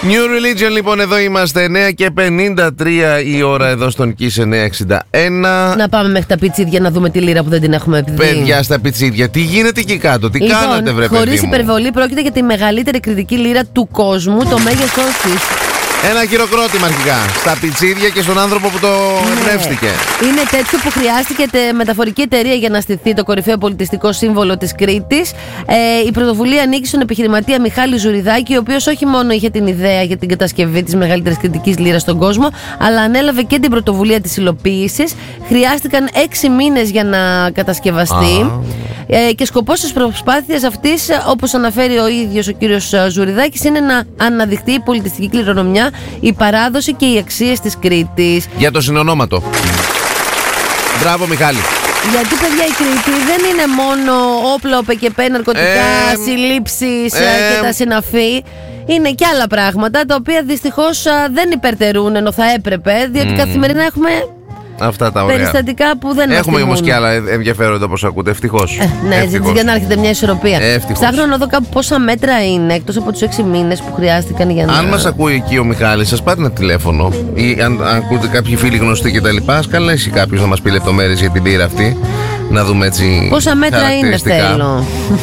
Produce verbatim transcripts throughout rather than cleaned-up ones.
New Religion, λοιπόν, εδώ είμαστε. εννιά και πενήντα τρία η ώρα εδώ στον Kiss εννιακόσια εξήντα ένα. Να πάμε μέχρι τα πιτσίδια να δούμε τη λίρα που δεν την έχουμε πει. Παιδιά, στα πιτσίδια, τι γίνεται εκεί κάτω, τι λοιπόν, κάνατε, βρε παιδί χωρίς μου? υπερβολή, πρόκειται για τη μεγαλύτερη κριτική λίρα του κόσμου, το μέγεθός της. Ένα χειροκρότημα αρχικά στα πιτσίδια και στον άνθρωπο που το εμπνεύστηκε. Ναι. Είναι τέτοιο που χρειάστηκε μεταφορική εταιρεία για να στηθεί το κορυφαίο πολιτιστικό σύμβολο της Κρήτης. Ε, η πρωτοβουλία ανήκει στον επιχειρηματία Μιχάλη Ζουριδάκη, ο οποίος όχι μόνο είχε την ιδέα για την κατασκευή της μεγαλύτερης κριτικής λίρας στον κόσμο, αλλά ανέλαβε και την πρωτοβουλία της υλοποίησης. Χρειάστηκαν έξι μήνες για να κατασκευαστεί. Ε, και σκοπός της προσπάθειας αυτής, όπως αναφέρει ο ίδιος ο κύριος Ζουριδάκης, είναι να αναδειχθεί η πολιτιστική κληρονομιά, η παράδοση και οι αξίες της Κρήτης. Για το συνονόματο. Μπράβο, Μιχάλη. Γιατί, παιδιά, η Κρήτη δεν είναι μόνο όπλα, ΟΠΕΚΕΠΕ, ναρκωτικά, ε, συλλήψεις ε, και τα συναφή. Είναι και άλλα πράγματα τα οποία δυστυχώς δεν υπερτερούν ενώ θα έπρεπε, διότι mm. καθημερινά έχουμε αυτά τα ωραία περιστατικά που δεν έχουμε όμως και άλλα ενδιαφέροντα, όπως ακούτε. Ευτυχώς. Ε, ναι, ευτυχώς. Για να έρχεται μια ισορροπία. Ε, Ψάχνω να δω κάπου πόσα μέτρα είναι εκτός από τους έξι μήνες που χρειάστηκαν για να. Αν μας ακούει εκεί ο Μιχάλης, σας πάρει ένα τηλέφωνο, ή αν, αν ακούτε κάποιοι φίλοι γνωστοί κτλ., ας καλέσει κάποιος να μας πει λεπτομέρειες για την λίρα αυτή. Να δούμε έτσι. Πόσα μέτρα είναι, θέλω.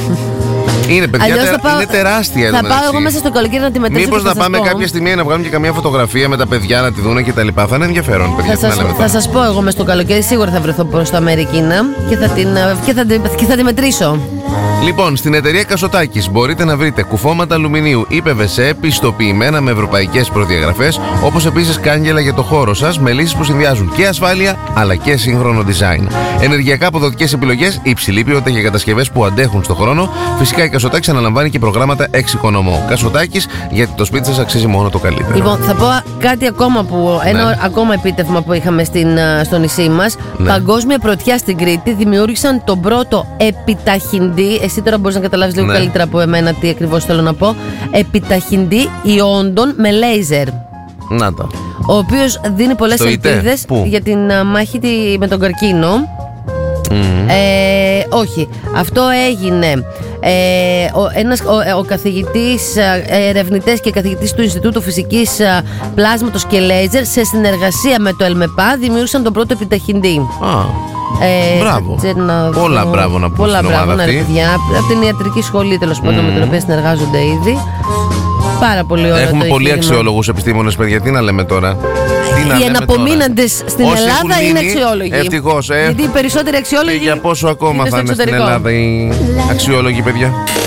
Είναι, παιδιά, τε, πάω, είναι τεράστια. Θα πάω εγώ μέσα στο καλοκαίρι να τη μετρήσω. Μήπως να πάμε πω. κάποια στιγμή να βγάλουμε και καμία φωτογραφία με τα παιδιά να τη δούνε και τα λοιπά. Θα είναι ενδιαφέρον, παιδιά. Θα, σας, θα σας πω εγώ μέσα στο καλοκαίρι, σίγουρα θα βρεθώ προς το Αμερικίνα και θα, την, και, θα, και θα τη μετρήσω. Λοιπόν, στην εταιρεία Κασοτάκης μπορείτε να βρείτε κουφώματα αλουμινίου ή πι βι σι πιστοποιημένα με ευρωπαϊκές προδιαγραφές, όπως επίσης κάγκελα για το χώρο σας με λύσεις που συνδυάζουν και ασφάλεια αλλά και σύγχρονο design. Ενεργειακά αποδοτικές επιλογές, υψηλή ποιότητα για κατασκευές που αντέχουν στον χρόνο. Φυσικά η Κασοτάκης αναλαμβάνει και προγράμματα εξοικονομώ. Κασοτάκης, γιατί το σπίτι σας αξίζει μόνο το καλύτερο. Λοιπόν, θα πω κάτι ακόμα που. Ναι. Ένα ακόμα επίτευγμα που είχαμε στην, στο νησί μας. Ναι. Παγκόσμια πρωτιά στην Κρήτη. Δημιούργησαν τον πρώτο επιταχυντή. Εσύ τώρα μπορείς να καταλάβεις λίγο ναι. καλύτερα από εμένα τι ακριβώς θέλω να πω. Επιταχυντή ιόντων με λέιζερ. Να το. Ο οποίος δίνει πολλές ελπίδες για την μάχη με τον καρκίνο. Mm. Ε, όχι, αυτό έγινε ε, ο, ένας, ο, ο καθηγητής, ερευνητές και καθηγητής του Ινστιτούτου Φυσικής Πλάσματος και Λέιζερ σε συνεργασία με το ΕΛΜΕΠΑ δημιούργησαν τον πρώτο επιταχυντή. Ah. Ε, μπράβο. Να... Πολλά μπράβο να πω. Πολλά μπράβο, ναι, παιδιά. Από την ιατρική σχολή, τέλος πάντων, mm. με την οποία συνεργάζονται ήδη. Πάρα πολύ ωραία. Έχουμε πολύ αξιόλογους επιστήμονες, παιδιά. Τι να λέμε τώρα. Οι εναπομείναντες στην Όσοι Ελλάδα είναι αξιόλογοι. Ευτυχώς, ε. Γιατί οι περισσότεροι αξιόλογοι. Και για πόσο ακόμα είναι θα είναι στην Ελλάδα οι αξιόλογοι, παιδιά.